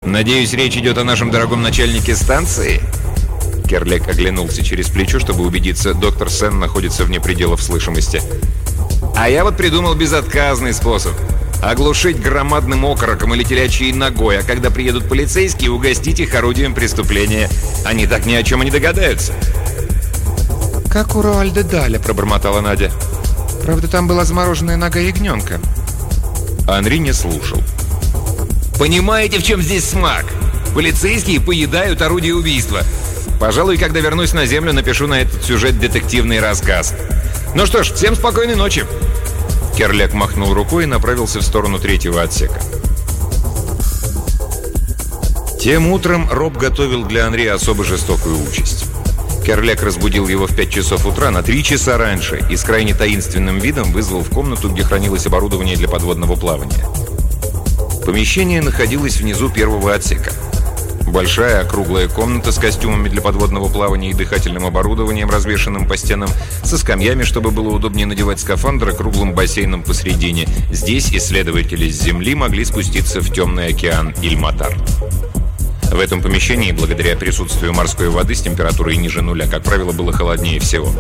«Надеюсь, речь идет о нашем дорогом начальнике станции?» Керлек оглянулся через плечо, чтобы убедиться, доктор Сен находится вне пределов слышимости. «А я вот придумал безотказный способ. Оглушить громадным окороком или телячьей ногой, а когда приедут полицейские, угостить их орудием преступления. Они так ни о чем и не догадаются». «Как у Роальда Даля», — пробормотала Надя. «Правда, там была замороженная нога ягненка». Анри не слушал. «Понимаете, в чем здесь смак? Полицейские поедают орудие убийства. Пожалуй, когда вернусь на землю, напишу на этот сюжет детективный рассказ. Ну что ж, всем спокойной ночи!» Керлек махнул рукой и направился в сторону третьего отсека. Тем утром Роб готовил для Анри особо жестокую участь. Керлек разбудил его в 5 часов утра на 3 часа раньше и с крайне таинственным видом вызвал в комнату, где хранилось оборудование для подводного плавания. Помещение находилось внизу первого отсека. Большая округлая комната с костюмами для подводного плавания и дыхательным оборудованием, развешанным по стенам, со скамьями, чтобы было удобнее надевать скафандр, и круглым бассейном посредине. Здесь исследователи с Земли могли спуститься в темный океан Иль-Матар. В этом помещении, благодаря присутствию морской воды с температурой ниже нуля, как правило, было холоднее всего.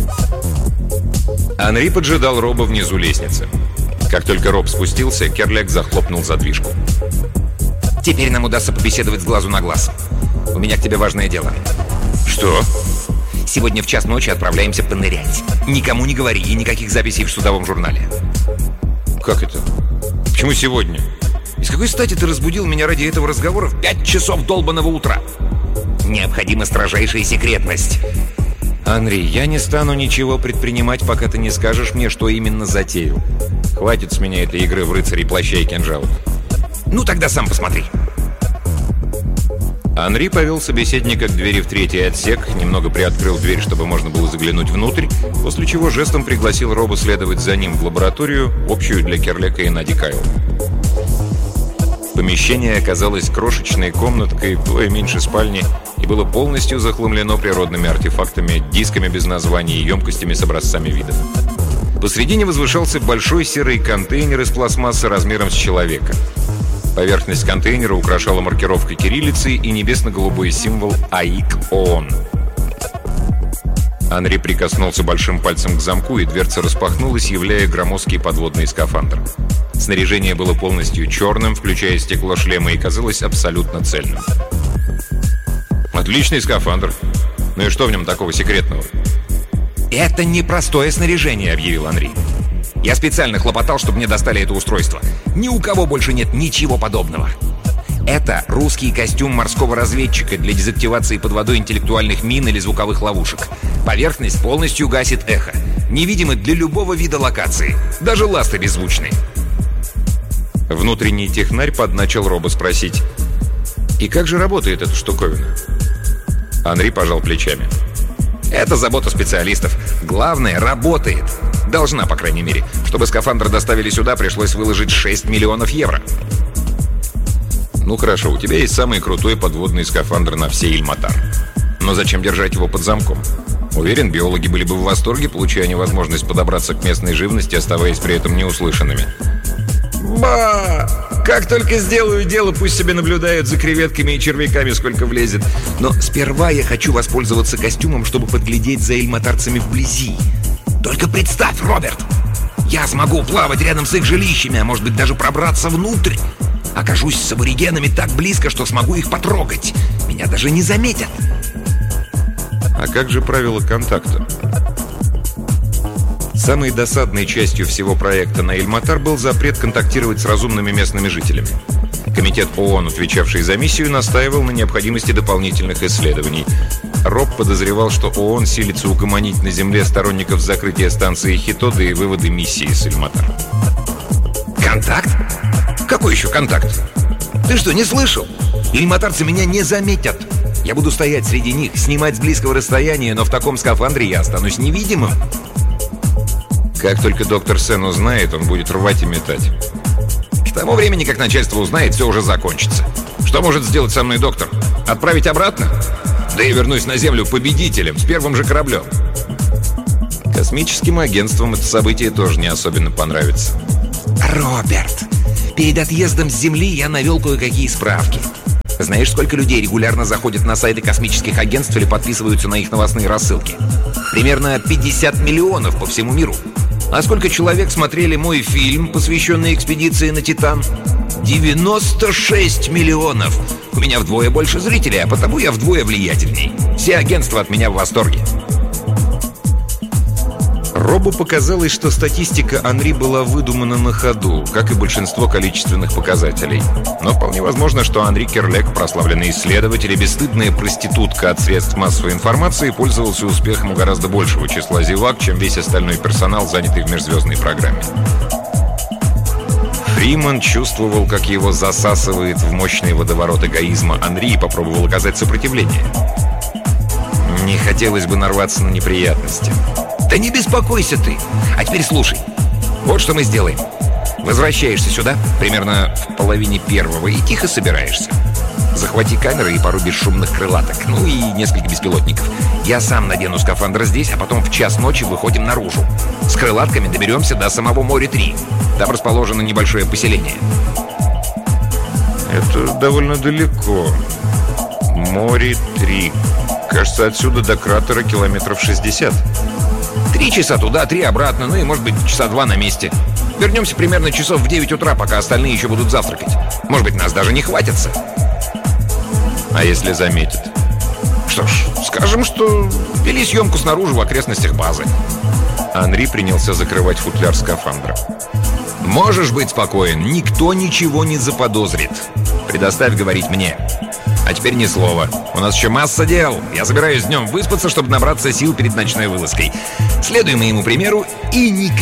Анри поджидал Роба внизу лестницы. Как только Роб спустился, Керлек захлопнул задвижку. «Теперь нам удастся побеседовать с глазу на глаз. У меня к тебе важное дело». «Что?» «Сегодня в час ночи отправляемся понырять. Никому не говори и никаких записей в судовом журнале». «Как это? Почему сегодня? И с какой стати ты разбудил меня ради этого разговора в 5 часов долбаного утра?» «Необходима строжайшая секретность». «Анри, я не стану ничего предпринимать, пока ты не скажешь мне, что именно затеял. Хватит с меня этой игры в рыцарей плаща и кинжалов». «Ну тогда сам посмотри». Анри повел собеседника к двери в третий отсек, немного приоткрыл дверь, чтобы можно было заглянуть внутрь, после чего жестом пригласил Роба следовать за ним в лабораторию, общую для Керлека и Нади Кайл. Помещение оказалось крошечной комнаткой, вдвое меньше спальни, и было полностью захламлено природными артефактами, дисками без названий и емкостями с образцами видов. Посредине возвышался большой серый контейнер из пластмассы размером с человека. Поверхность контейнера украшала маркировка кириллицей и небесно-голубой символ АИК-ООН. Анри прикоснулся большим пальцем к замку, и дверца распахнулась, являя громоздкий подводный скафандр. Снаряжение было полностью черным, включая стекло шлема, и казалось абсолютно цельным. «Отличный скафандр. Ну и что в нем такого секретного?» «Это непростое снаряжение», — объявил Анри. «Я специально хлопотал, чтобы мне достали это устройство. Ни у кого больше нет ничего подобного. Это русский костюм морского разведчика для дезактивации под водой интеллектуальных мин или звуковых ловушек. Поверхность полностью гасит эхо. Невидимы для любого вида локации. Даже ласты беззвучные». Внутренний технарь подначил Роба спросить: «И как же работает эта штуковина?» Анри пожал плечами. «Это забота специалистов. Главное, работает. Должна, по крайней мере. Чтобы скафандр доставили сюда, пришлось выложить 6 миллионов евро». «Ну хорошо, у тебя есть самый крутой подводный скафандр на все Иль-Матар. Но зачем держать его под замком? Уверен, биологи были бы в восторге, получая невозможность подобраться к местной живности, оставаясь при этом неуслышанными». «Ба! Как только сделаю дело, пусть себе наблюдают за креветками и червяками, сколько влезет. Но сперва я хочу воспользоваться костюмом, чтобы подглядеть за ильматарцами вблизи. Только представь, Роберт! Я смогу плавать рядом с их жилищами, а может быть даже пробраться внутрь. Окажусь с аборигенами так близко, что смогу их потрогать. Меня даже не заметят». «А как же правила контакта?» Самой досадной частью всего проекта на Иль-Матар был запрет контактировать с разумными местными жителями. Комитет ООН, отвечавший за миссию, настаивал на необходимости дополнительных исследований. Роб подозревал, что ООН силится угомонить на Земле сторонников закрытия станции Хитода и вывода миссии с Иль-Матар. «Контакт? Какой еще контакт? Ты что, не слышал? Ильматарцы меня не заметят. Я буду стоять среди них, снимать с близкого расстояния, но в таком скафандре я останусь невидимым». Как только доктор Сен узнает, он будет рвать и метать. К тому времени, как начальство узнает, все уже закончится. Что может сделать со мной доктор? Отправить обратно? Да я вернусь на Землю победителем, с первым же кораблем. Космическим агентствам это событие тоже не особенно понравится. Роберт, перед отъездом с Земли я навел кое-какие справки. Знаешь, сколько людей регулярно заходят на сайты космических агентств или подписываются на их новостные рассылки? Примерно 50 миллионов по всему миру. А сколько человек смотрели мой фильм, посвященный экспедиции на Титан? 96 миллионов! У меня вдвое больше зрителей, а потому я вдвое влиятельней. Все агентства от меня в восторге. Робу показалось, что статистика Анри была выдумана на ходу, как и большинство количественных показателей. Но вполне возможно, что Анри Керлек, прославленный исследователь и бесстыдная проститутка от средств массовой информации, пользовался успехом у гораздо большего числа зевак, чем весь остальной персонал, занятый в межзвездной программе. Фриман чувствовал, как его засасывает в мощный водоворот эгоизма Анри, и попробовал оказать сопротивление. Не хотелось бы нарваться на неприятности. Да не беспокойся ты. А теперь слушай. Вот что мы сделаем. Возвращаешься сюда примерно в половине первого и тихо собираешься. Захвати камеры и пару бесшумных крылаток. Ну и несколько беспилотников. Я сам надену скафандр здесь, а потом в час ночи выходим наружу. С крылатками доберемся до самого Море-3. Там расположено небольшое поселение. Это довольно далеко. Море-3. Кажется, отсюда до кратера километров 60. 3 часа туда, 3 обратно, ну и, может быть, часа 2 на месте. Вернемся примерно часов в 9 утра, пока остальные еще будут завтракать. Может быть, нас даже не хватится. А если заметят? Что ж, скажем, что вели съемку снаружи в окрестностях базы. Анри принялся закрывать футляр скафандра. Можешь быть спокоен, никто ничего не заподозрит. Предоставь говорить мне. А теперь ни слова. У нас еще масса дел. Я собираюсь днем выспаться, чтобы набраться сил перед ночной вылазкой. Следуй моему примеру и никому